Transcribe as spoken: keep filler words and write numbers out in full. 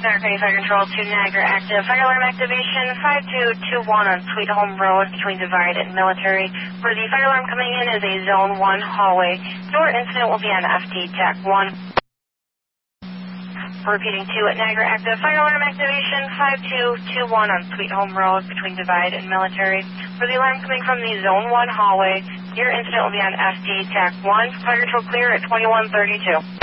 Center County Fire Control to Niagara active. Fire alarm activation five two two one on Sweet Home Road between Divide and Military. Where the fire alarm coming in is a Zone one hallway. Your incident will be on F D T A C one. Repeating two at Niagara active. Fire alarm activation five two two one on Sweet Home Road between Divide and Military. Where the alarm coming from the Zone one hallway. Your incident will be on F D T A C one. Fire control clear at twenty-one thirty-two.